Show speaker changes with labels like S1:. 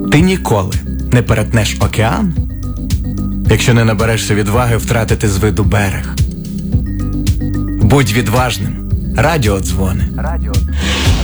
S1: Ти ніколи не перетнеш океан, якщо не наберешся відваги втратити з виду берег. Будь відважним. Радіодзвони.